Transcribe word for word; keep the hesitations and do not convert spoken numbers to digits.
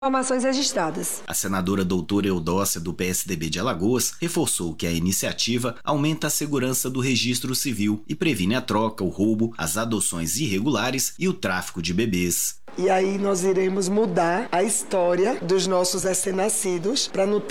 Informações registradas. A senadora doutora Eudócia, do P S D B de Alagoas, reforçou que a iniciativa aumenta a segurança do registro civil e previne a troca, o roubo, as adoções irregulares e o tráfico de bebês. E aí nós iremos mudar a história dos nossos recém-nascidos para não